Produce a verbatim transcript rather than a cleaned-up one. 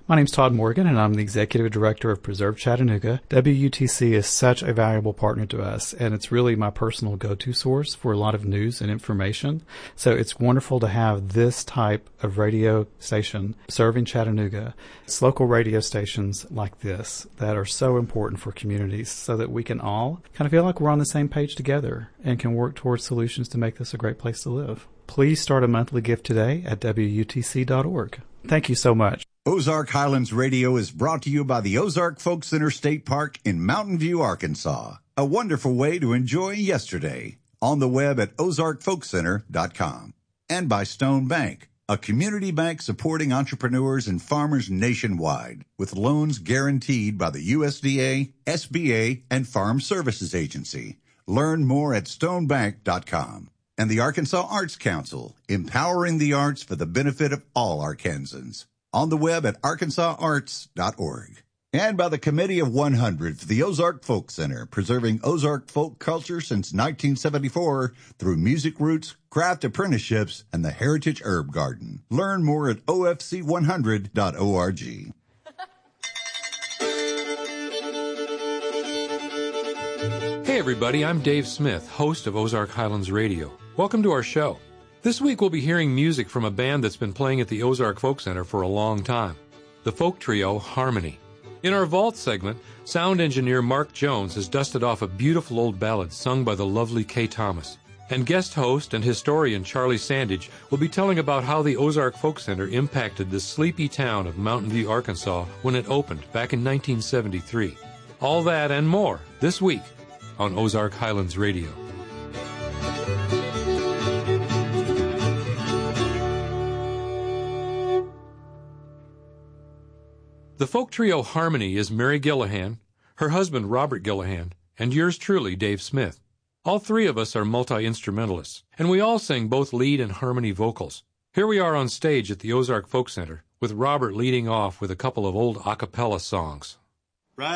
My name's Todd Morgan, and I'm the Executive Director of Preserve Chattanooga. W U T C is such a valuable partner to us, and it's really my personal go-to source for a lot of news and information. So it's wonderful to have this type of radio station serving Chattanooga. It's local radio stations like this that are so important for communities so that we can all kind of feel like we're on the same page together and can work towards solutions to make this a great place to live. Please start a monthly gift today at W U T C dot org. Thank you so much. Ozark Highlands Radio is brought to you by the Ozark Folk Center State Park in Mountain View, Arkansas. A wonderful way to enjoy yesterday. On the web at ozark folk center dot com. And by Stone Bank, a community bank supporting entrepreneurs and farmers nationwide with loans guaranteed by the U S D A, S B A, and Farm Services Agency. Learn more at stone bank dot com. And the Arkansas Arts Council, empowering the arts for the benefit of all Arkansans. On the web at arkansas arts dot org. And by the Committee of one hundred for the Ozark Folk Center, preserving Ozark folk culture since nineteen seventy-four through music roots, craft apprenticeships, and the Heritage Herb Garden. Learn more at O F C one hundred dot org. Hey everybody, I'm Dave Smith, host of Ozark Highlands Radio. Welcome to our show. This week we'll be hearing music from a band that's been playing at the Ozark Folk Center for a long time, the folk trio Harmony. In our Vault segment, sound engineer Mark Jones has dusted off a beautiful old ballad sung by the lovely Kay Thomas. And guest host and historian Charlie Sandage will be telling about how the Ozark Folk Center impacted the sleepy town of Mountain View, Arkansas when it opened back in nineteen seventy-three. All that and more this week on Ozark Highlands Radio. The folk trio Harmony is Mary Gillihan, her husband Robert Gillihan, and yours truly, Dave Smith. All three of us are multi-instrumentalists, and we all sing both lead and harmony vocals. Here we are on stage at the Ozark Folk Center, with Robert leading off with a couple of old a cappella songs.